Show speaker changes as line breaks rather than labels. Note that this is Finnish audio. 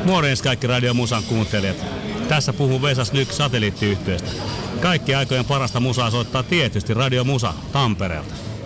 Morjens kaikki Radio Musan kuuntelijat. Tässä puhuu Vesa Snyk satelliittiyhtiöstä. Kaikki aikojen parasta musaa soittaa tietysti Radio Musa Tampereelta.